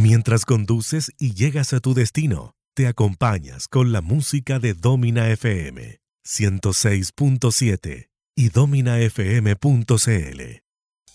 Mientras conduces y llegas a tu destino, te acompañas con la música de Domina FM 106.7 y dominafm.cl.